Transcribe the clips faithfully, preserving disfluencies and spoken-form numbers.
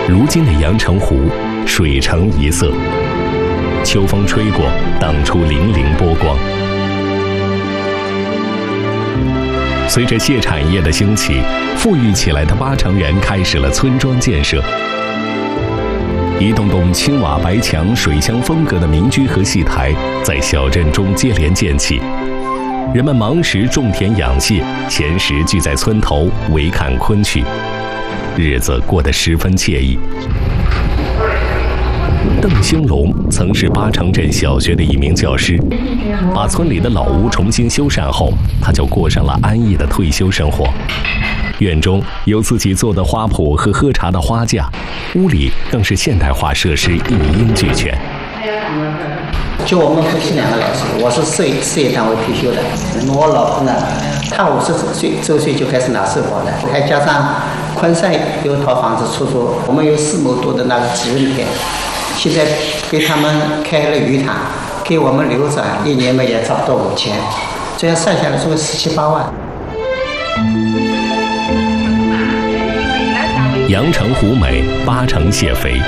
如今的阳澄湖水澄一色，秋风吹过，荡出粼粼波光。随着蟹产业的兴起，富裕起来的八成人开始了村庄建设。一栋栋青瓦白墙、水乡风格的民居和戏台在小镇中接连建起。人们忙时种田养蟹，闲时聚在村头围看昆曲，日子过得十分惬意。邓兴龙曾是八成镇小学的一名教师，把村里的老屋重新修缮后，他就过上了安逸的退休生活。院中有自己做的花圃和喝茶的花架，屋里更是现代化设施一应俱全。 就我们夫妻两个来说，我是事业事业单位退休的，我老婆呢，她五十岁周岁就开始拿社保了，还加上昆山有一套房子出租，我们有四亩多的那个几润田，现在给他们开了鱼塘，给我们流转，一年嘛也差不多五千，这样算下来就十七八万。 阳澄湖美，八成蟹肥。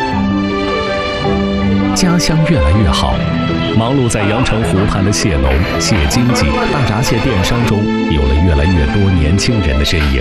家乡越来越好，忙碌在阳澄湖畔的蟹农、蟹经济、大闸蟹电商中，有了越来越多年轻人的身影。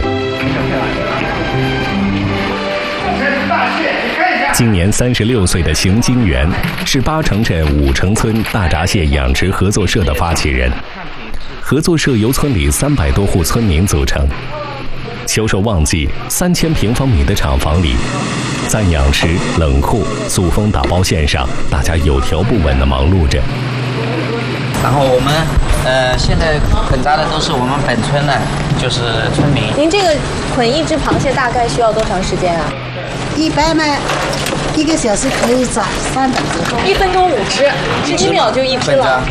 今年三十六岁的邢金元是八成镇五城村大闸蟹养殖合作社的发起人。合作社由村里三百多户村民组成。销售旺季，三千平方米的厂房里，在养殖、冷库、塑封打包线上，大家有条不紊地忙碌着。 然后我们呃现在捆扎的都是我们本村的，就是村民。 您这个捆一只螃蟹大概需要多长时间啊？ 一般嘛，一个小时可以抓三百只。 一分钟五只，十几秒就一只了。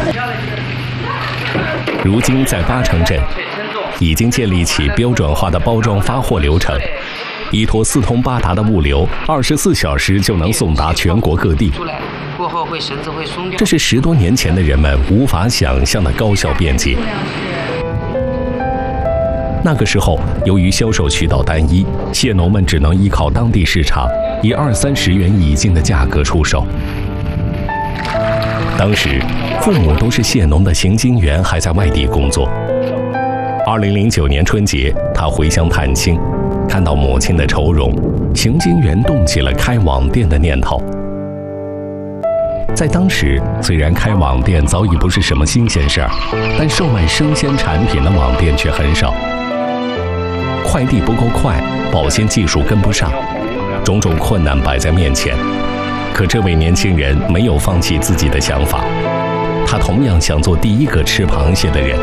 如今在八成镇，已经建立起标准化的包装发货流程，依托四通八达的物流，二十四小时就能送达全国各地。 过后会绳子会松掉。 这是十多年前的人们无法想象的高效便捷。那个时候，由于销售渠道单一，蟹农们只能依靠当地市场，以二三十元一斤的价格出售。当时，父母都是蟹农的邢金元还在外地工作。二零零九年春节，他回乡探亲，看到母亲的愁容，邢金元动起了开网店的念头。在当时，虽然开网店早已不是什么新鲜事儿，但售卖生鲜产品的网店却很少。快递不够快，保鲜技术跟不上，种种困难摆在面前。可这位年轻人没有放弃自己的想法，他同样想做第一个吃螃蟹的人。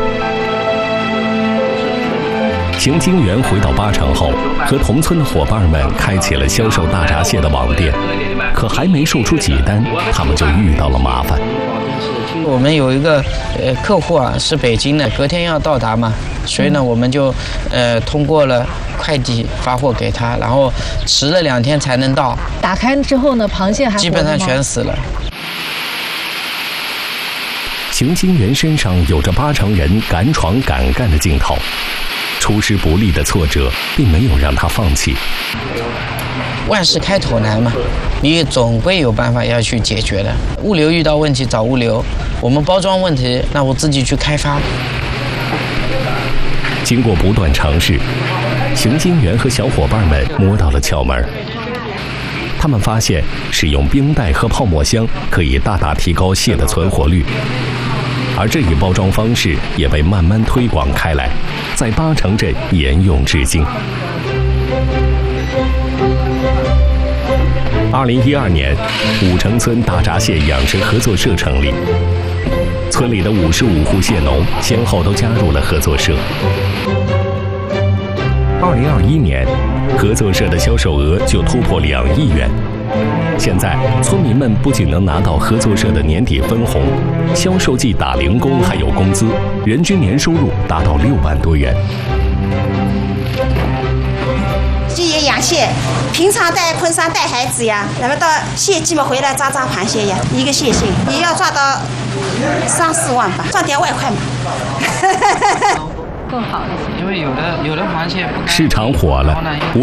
邢金元回到八成后，和同村的伙伴们开启了销售大闸蟹的网店，可还没售出几单，他们就遇到了麻烦。 我们有一个呃客户啊，是北京的，隔天要到达嘛，所以呢，我们就呃通过了快递发货给他，然后迟了两天才能到。 打开之后呢，螃蟹还基本上全死了。 邢金元身上有着八成人敢闯敢干的劲头，出师不利的挫折并没有让他放弃。 万事开头难嘛，你总归有办法要去解决的。物流遇到问题找物流，我们包装问题，那我自己去开发。 经过不断尝试，邢金元和小伙伴们摸到了窍门。他们发现使用冰袋和泡沫箱可以大大提高蟹的存活率，而这一包装方式也被慢慢推广开来，在八成镇沿用至今。二零一二年，五城村大闸蟹养殖合作社成立，村里的五十五户蟹农先后都加入了合作社。二零二一年，合作社的销售额就突破两亿元。现在，村民们不仅能拿到合作社的年底分红，销售季打零工还有工资，人均年收入达到六万多元。 季爷养蟹，平常在昆山带孩子呀，那么到蟹季嘛回来抓抓螃蟹呀，一个蟹性也要抓到三四万吧，赚点外快嘛。 更好一些， 因为有的有的螃蟹不市场火了。